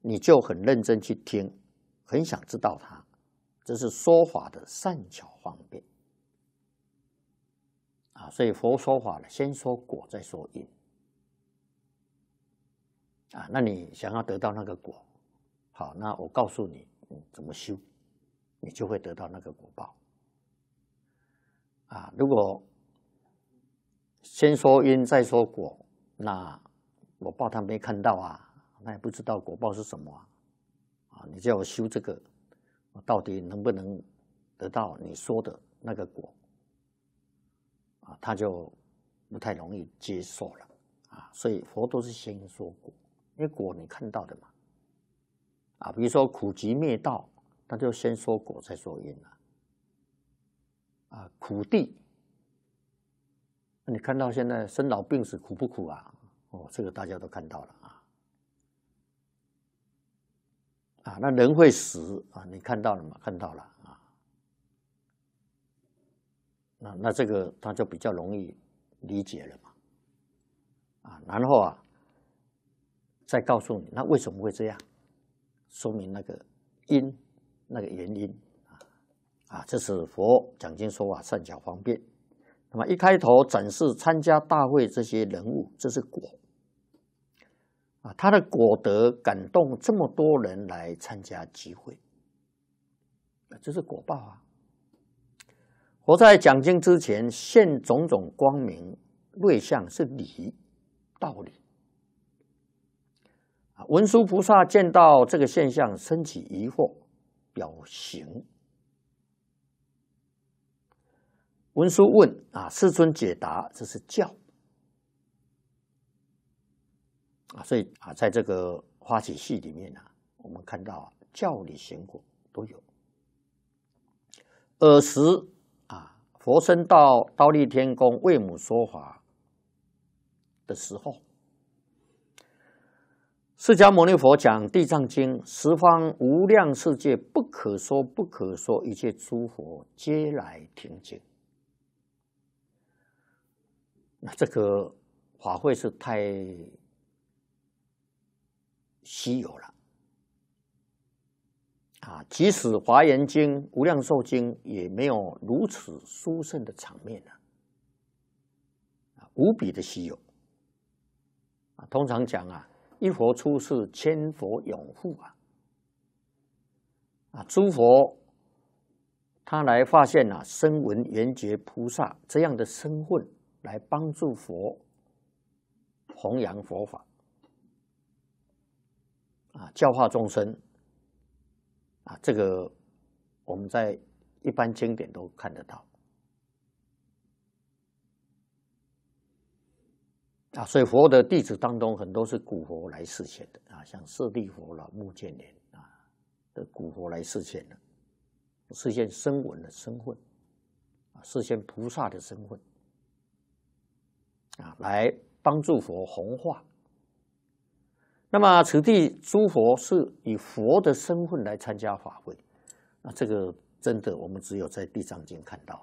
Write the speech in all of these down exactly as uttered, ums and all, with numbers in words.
你就很认真去听，很想知道它。这是说法的善巧方便啊，所以佛说法呢，先说果，再说因啊。那你想要得到那个果，好，那我告诉你，嗯，怎么修，你就会得到那个果报啊。如果先说因，再说果，那果报他没看到啊，那也不知道果报是什么啊。啊，你叫我修这个，到底能不能得到你说的那个果啊？他就不太容易接受了啊。所以佛都是先说果，因为果你看到的嘛啊。比如说苦集灭道，他就先说果，再说因了啊。苦地，你看到现在生老病死苦不苦啊？哦，这个大家都看到了啊。啊，那人会死啊，你看到了吗？看到了啊。那那这个他就比较容易理解了嘛。啊，然后啊，再告诉你那为什么会这样，说明那个因，那个原因啊。啊，这是佛讲经说法善巧方便。那么一开头展示参加大会这些人物，这是果啊，他的果德感动这么多人来参加集会，这是果报啊。佛在讲经之前现种种光明瑞相，是理道理啊。文殊菩萨见到这个现象，升起疑惑，表行。文殊问啊，世尊解答，这是教啊。所以啊，在这个花喜系里面啊，我们看到教理行果都有。尔时啊，佛升到忉利天宫为母说法的时候，释迦牟尼佛讲《地藏经》，十方无量世界不可说不可说一切诸佛皆来听经。那这个法会是太稀有了啊！即使《华严经》《无量寿经》也没有如此殊胜的场面啊，无比的稀有啊！通常讲啊，一佛出世，千佛拥护啊！啊，诸佛他来发现啊，声闻缘觉菩萨这样的身份，来帮助佛弘扬佛法啊，教化众生啊，这个我们在一般经典都看得到啊。所以佛的弟子当中，很多是古佛来示现的啊，像舍利佛了、目犍连啊的古佛来示现的，示现声闻的身份啊，示现菩萨的身份啊，来帮助佛弘化。那么此地诸佛是以佛的身份来参加法会，那这个真的我们只有在《地藏经》看到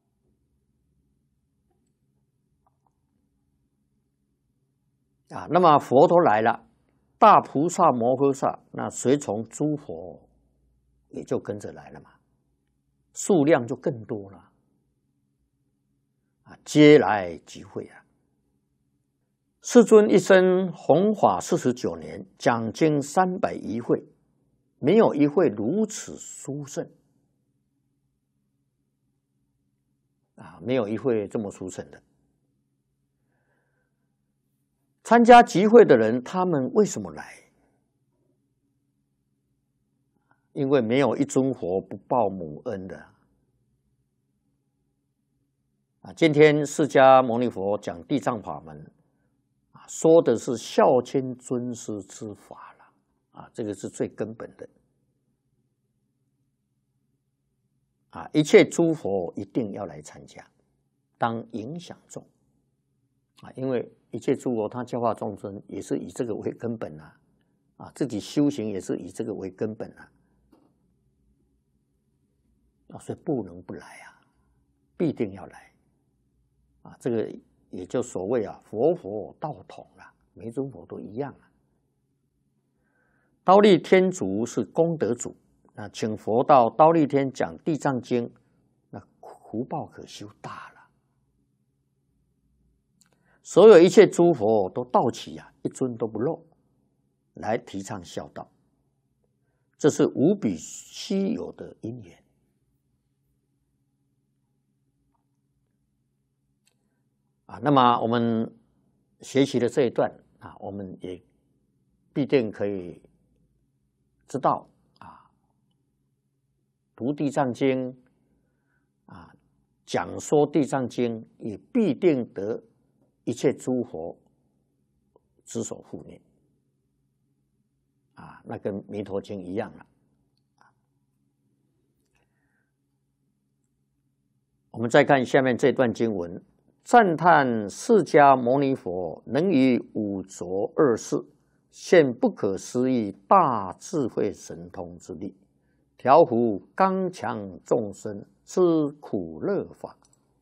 啊。啊，那么佛都来了，大菩萨摩诃萨，那随从诸佛也就跟着来了嘛，数量就更多了啊，皆来集会啊。世尊一生弘法四十九年，讲经三百余会，没有一会如此殊胜啊！没有一会这么殊胜的。参加集会的人，他们为什么来？因为没有一尊佛不报母恩的啊！今天释迦牟尼佛讲地藏法门，说的是孝亲尊师之法了啊，这个是最根本的啊！一切诸佛一定要来参加，当影响众啊！因为一切诸佛他教化众生也是以这个为根本啊，啊，自己修行也是以这个为根本啊，啊，所以不能不来啊，必定要来啊！这个也就所谓啊，佛佛道同啊，每尊佛都一样啊。 忉利天主是功德主，那请佛到忉利天讲《地藏经》，那福报可修大了。所有一切诸佛都到齐啊，一尊都不漏，来提倡孝道，这是无比稀有的因缘。啊，那么我们学习的这一段啊，我们也必定可以知道啊，读地藏经啊，讲说地藏经，也必定得一切诸佛之所护念啊，那跟弥陀经一样了。我们再看下面这段经文。赞叹释迦牟尼佛能于五浊恶世现不可思议大智慧神通之力，调伏刚强众生之苦乐法。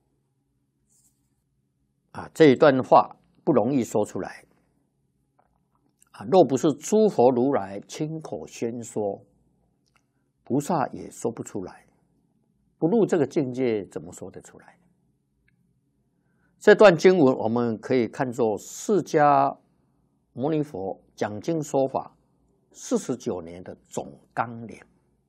啊，这一段话不容易说出来啊！若不是诸佛如来亲口宣说，菩萨也说不出来。不入这个境界，怎么说得出来？这段经文我们可以看作释迦牟尼佛讲经说法四十九年的总纲领。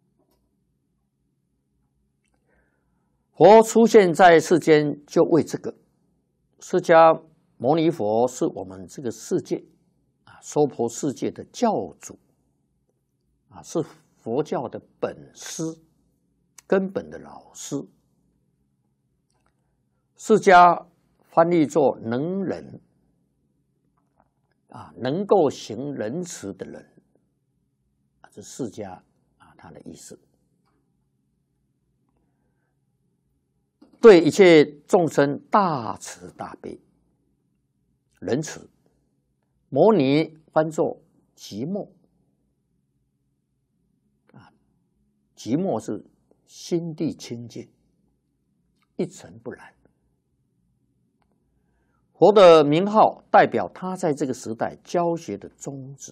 佛出现在世间就为这个。释迦牟尼佛是我们这个世界啊，娑婆世界的教主啊，是佛教的本师，根本的老师。释迦翻译作能仁啊，能够行仁慈的人啊，这释迦啊，他的意思。对一切众生大慈大悲，仁慈。摩尼翻作寂寞啊，寂寞是心地清净，一尘不染。佛的名号代表他在这个时代教学的宗旨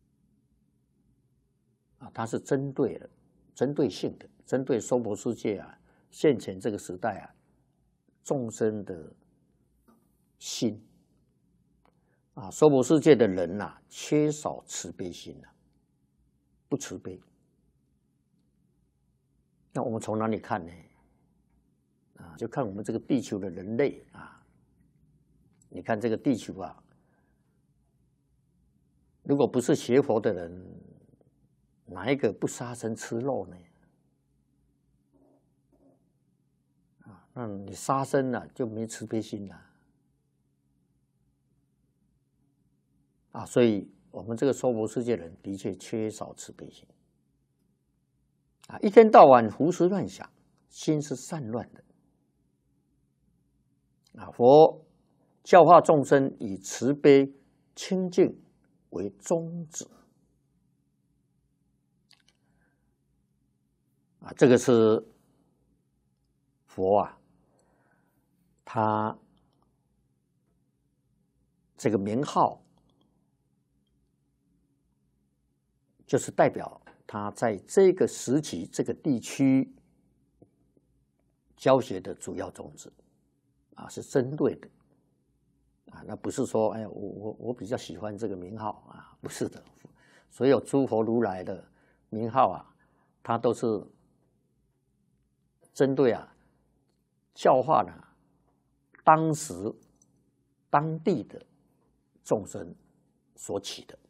啊，他是针对的、针对性的，针对娑婆世界啊，现前这个时代啊，众生的心啊，娑婆世界的人呐、啊，缺少慈悲心呐、啊，不慈悲。那我们从哪里看呢？啊，就看我们这个地球的人类啊。你看这个地球啊，如果不是学佛的人，哪一个不杀生吃肉呢？啊，那你杀生了、啊、就没慈悲心了啊，啊，所以我们这个娑婆世界人的确缺少慈悲心啊，一天到晚胡思乱想，心是散乱的啊。佛教化众生以慈悲清净为宗旨啊，这个是佛啊，他这个名号就是代表他在这个时期、这个地区教学的主要宗旨啊，是针对的。啊，那不是说，哎呀，我我我比较喜欢这个名号啊，不是的。所有诸佛如来的名号啊，它都是针对啊教化呢当时当地的众生所起的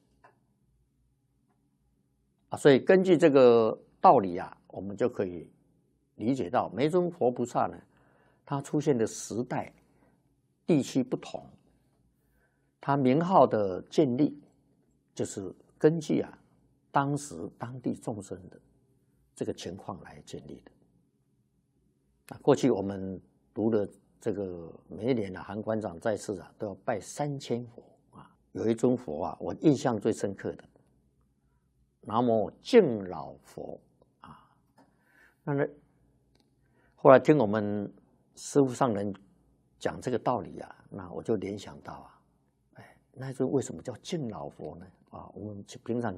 啊，所以根据这个道理啊，我们就可以理解到，每尊佛菩萨呢，他出现的时代、地区不同。他名号的建立，就是根据啊当时当地众生的这个情况来建立的。啊，过去我们读的这个每一年啊，韩馆长在世啊，都要拜三千佛啊。有一尊佛啊，我印象最深刻的，南无敬老佛啊。那呢，后来听我们师父上人讲这个道理啊，那我就联想到啊。那这为什么叫敬老佛呢？啊，我们平常